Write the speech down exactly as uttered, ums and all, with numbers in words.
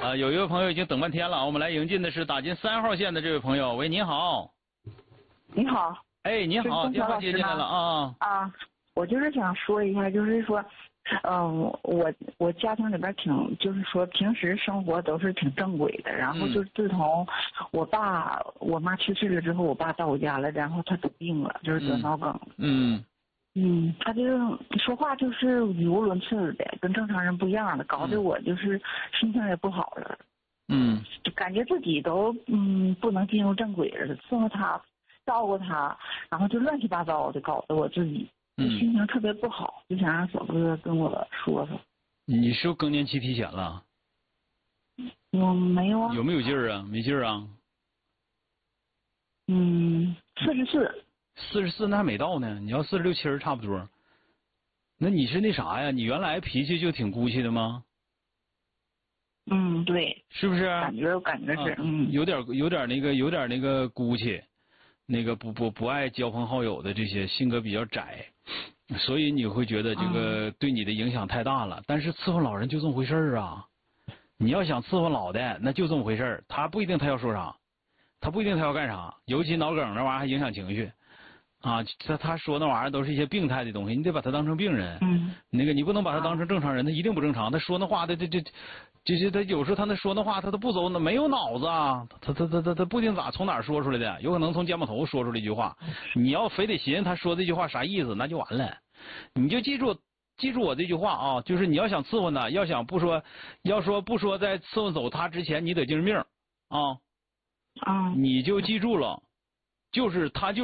啊，有一位朋友已经等半天了，我们来迎进的是打进三号线的这位朋友。喂，你好。 你好。 哎，你好，电话接进来了啊。 啊，我就是想说一下，就是说，嗯，我我家庭里边挺，就是说平时生活都是挺正规的，然后就自从我爸我妈去世了之后，我爸到我家了，然后他得病了，就是得脑梗。 嗯。 嗯，他就说话就是语无伦次的，跟正常人不一样的，搞得我就是心情也不好了。 嗯， 就感觉自己都嗯不能进入正轨了，伺候他，照顾他，然后就乱七八糟的，搞得我自己就心情特别不好，就想让小哥跟我说说。 你是不是更年期提前了？ 我没有啊。 有没有劲儿啊？没劲儿啊？ 嗯，四十四。 四十四那还没到呢，你要四十六七儿差不多。那你是那啥呀？你原来脾气就挺孤气的吗？ 嗯，对。 是不是？ 感觉感觉是， 啊、 嗯。 有点有点那个有点那个孤气，那个不不不爱交朋好友的这些，性格比较窄，所以你会觉得这个对你的影响太大了。嗯、但是伺候老人就这么回事儿啊，你要想伺候老的，那就这么回事儿，他不一定他要说啥，他不一定他要干啥，尤其脑梗那玩意儿还影响情绪。啊，他他说那玩意儿都是一些病态的东西，你得把他当成病人。 嗯。 那个你不能把他当成正常人，他一定不正常。他说那话，他这这这这他有时候他那说那话，他都不走，那没有脑子啊。他他他他他不一定咋从哪儿说出来的，有可能从肩膀头说出来一句话。你要非得寻思他说这句话啥意思，那就完了。你就记住记住我这句话啊，就是你要想伺候他，要想不说，要说不说，在伺候走他之前，你得精神病啊。 啊。 你就记住了，就是他就。